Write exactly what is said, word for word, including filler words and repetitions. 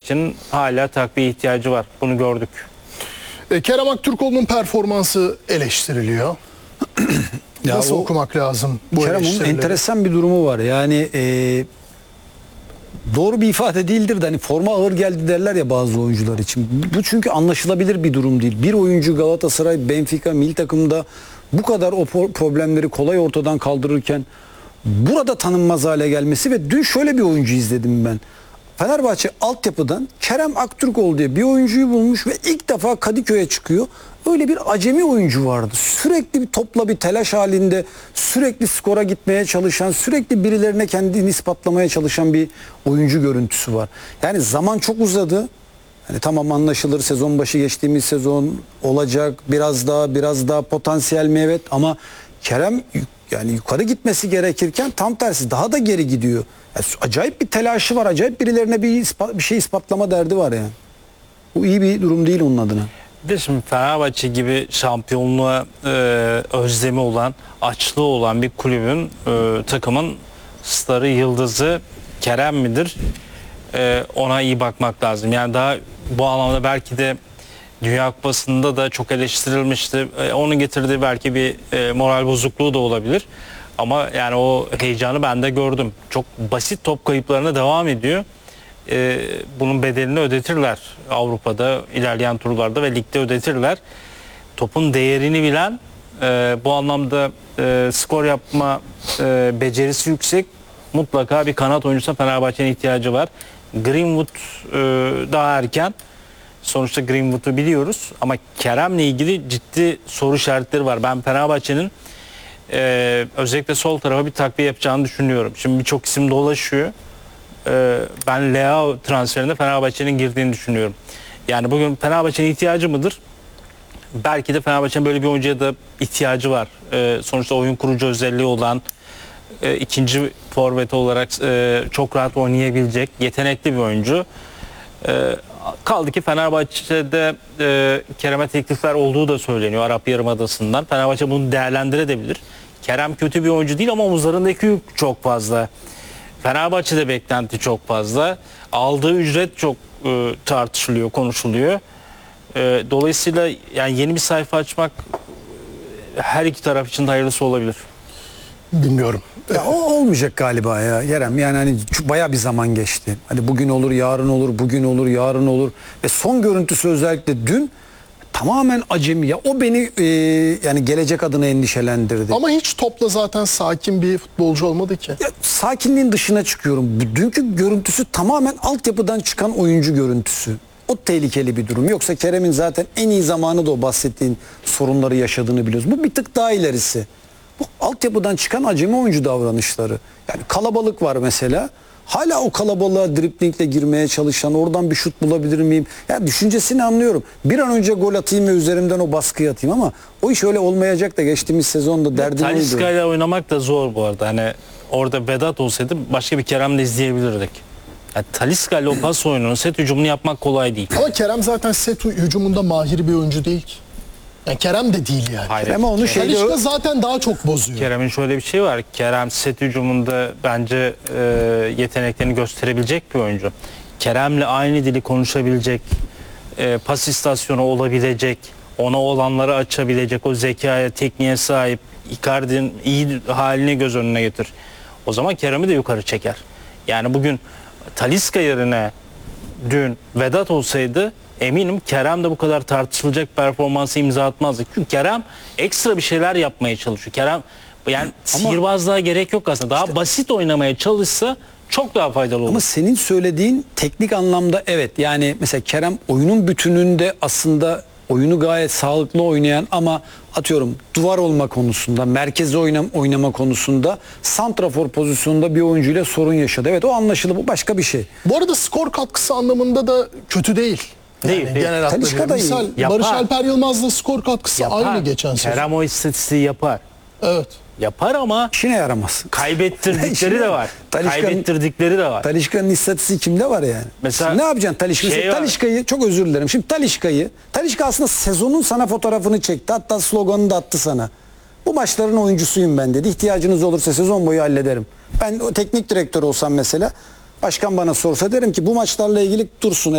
Fenerbahçe'nin hala takviye ihtiyacı var. Bunu gördük. E, Kerem Aktürkoğlu'nun performansı eleştiriliyor. Ya Nasıl o, okumak lazım bu Kerem'in eleştirileri? enteresan bir durumu var. Yani e, doğru bir ifade değildir de hani forma ağır geldi derler ya bazı oyuncular için. Bu çünkü anlaşılabilir bir durum değil. Bir oyuncu Galatasaray, Benfica, milli takımda bu kadar o problemleri kolay ortadan kaldırırken burada tanınmaz hale gelmesi ve dün şöyle bir oyuncu izledim ben. Fenerbahçe altyapıdan Kerem Aktürkoğlu diye bir oyuncuyu bulmuş ve ilk defa Kadıköy'e çıkıyor. Öyle bir acemi oyuncu vardı. Sürekli bir topla bir telaş halinde, sürekli skora gitmeye çalışan, sürekli birilerine kendini ispatlamaya çalışan bir oyuncu görüntüsü var. Yani zaman çok uzadı. Yani tamam anlaşılır, sezon başı geçtiğimiz sezon olacak, biraz daha biraz daha potansiyel mi evet, ama Kerem yani yukarı gitmesi gerekirken tam tersi daha da geri gidiyor. Yani acayip bir telaşı var, acayip birilerine bir, ispat, bir şey ispatlama derdi var yani. Bu iyi bir durum değil onun adına. Bir de şimdi Fenerbahçe gibi şampiyonluğa e, özlemi olan, açlığı olan bir kulübün, e, takımın starı, yıldızı Kerem midir? E, ona iyi bakmak lazım. Yani daha bu anlamda belki de Dünya Kupası'nda da çok eleştirilmişti. E, onun getirdiği belki bir e, moral bozukluğu da olabilir. Ama yani o heyecanı ben de gördüm. Çok basit top kayıplarına devam ediyor. Ee, bunun bedelini ödetirler Avrupa'da, ilerleyen turlarda ve ligde ödetirler. Topun değerini bilen, e, bu anlamda e, skor yapma e, becerisi yüksek, mutlaka bir kanat oyuncusuna Fenerbahçe'nin ihtiyacı var. Greenwood e, daha erken. Sonuçta Greenwood'u biliyoruz ama Kerem'le ilgili ciddi soru işaretleri var. Ben Fenerbahçe'nin e, özellikle sol tarafa bir takviye yapacağını düşünüyorum. Şimdi birçok isim dolaşıyor. Ben Leao transferinde Fenerbahçe'nin girdiğini düşünüyorum. Yani bugün Fenerbahçe'nin ihtiyacı mıdır? Belki de Fenerbahçe'nin böyle bir oyuncuya da ihtiyacı var. Sonuçta oyun kurucu özelliği olan, ikinci forvet olarak çok rahat oynayabilecek, yetenekli bir oyuncu. Kaldı ki Fenerbahçe'de Kerem'e teklifler olduğu da söyleniyor Arap Yarımadası'ndan. Fenerbahçe bunu değerlendirebilir. Kerem kötü bir oyuncu değil ama omuzlarındaki yük çok fazla. Fenerbahçe'de beklenti çok fazla. Aldığı ücret çok e, tartışılıyor, konuşuluyor. E, dolayısıyla yani yeni bir sayfa açmak her iki taraf için de hayırlısı olabilir. Bilmiyorum. Ya o olmayacak galiba ya Kerem. Yani hani bayağı bir zaman geçti. Hani bugün olur, yarın olur, bugün olur, yarın olur. Ve son görüntüsü özellikle dün tamamen acemi. Ya o beni e, yani gelecek adına endişelendirdi. Ama hiç topla zaten sakin bir futbolcu olmadı ki. Ya, sakinliğin dışına çıkıyorum. Dünkü görüntüsü tamamen altyapıdan çıkan oyuncu görüntüsü. O tehlikeli bir durum. Yoksa Kerem'in zaten en iyi zamanı da o bahsettiğin sorunları yaşadığını biliyoruz. Bu bir tık daha ilerisi. Bu altyapıdan çıkan acemi oyuncu davranışları. Yani kalabalık var mesela. Hala o kalabalığa driblingle girmeye çalışan, oradan bir şut bulabilir miyim? Ya düşüncesini anlıyorum. Bir an önce gol atayım ve üzerimden o baskıyı atayım ama o iş öyle olmayacak da geçtiğimiz sezonda derdim oydu. Talisca ile oynamak da zor bu arada. Hani orada Vedat olsaydı başka bir Kerem'le izleyebilirdik. Yani Talisca ile o pas oyununu, set hücumunu yapmak kolay değil. Ama Kerem zaten set hücumunda mahir bir oyuncu değil ki. Yani Kerem de değil yani. Hayır. Ama onu şeyde Talisca zaten daha çok bozuyor. Kerem'in şöyle bir şey var. Kerem set hücumunda bence e, yeteneklerini gösterebilecek bir oyuncu. Kerem'le aynı dili konuşabilecek, e, pas istasyonu olabilecek, ona olanları açabilecek, o zekaya, tekniğe sahip, Icardi'nin iyi halini göz önüne getir. O zaman Kerem'i de yukarı çeker. Yani bugün Talisca yerine dün Vedat olsaydı eminim Kerem de bu kadar tartışılacak performansı imza atmazdı. Çünkü Kerem ekstra bir şeyler yapmaya çalışıyor. Kerem yani sihirbazlığa gerek yok aslında. Daha işte, basit oynamaya çalışsa çok daha faydalı olur. Ama senin söylediğin teknik anlamda evet. Yani mesela Kerem oyunun bütününde aslında oyunu gayet sağlıklı oynayan ama atıyorum duvar olma konusunda, merkeze oynam, oynama konusunda santrafor pozisyonunda bir oyuncuyla sorun yaşadı. Evet o anlaşılır, bu başka bir şey. Bu arada skor katkısı anlamında da kötü değil. Yani Değil, değil. genel hatlarıyla. Misal Yapar. Barış Alper Yılmaz'la skor katkısı Yapar. aynı geçen sezon. Kerem o istatistiği yapar. Evet. Yapar ama İşine yaramaz. kaybettirdikleri de var. Talisca'nın- Kaybettirdikleri de var. Talisca'nın istatistiği kimde var yani? Mesela Şimdi ne yapacaksın Talisca? şey Mesela var. Talisca'yı çok özür dilerim. Şimdi Talisca'yı, Talisca aslında sezonun sana fotoğrafını çekti. Hatta sloganını da attı sana. Bu maçların oyuncusuyum ben dedi. İhtiyacınız olursa sezon boyu hallederim. Ben o teknik direktör olsam mesela, başkan bana sorsa derim ki bu maçlarla ilgili dursun.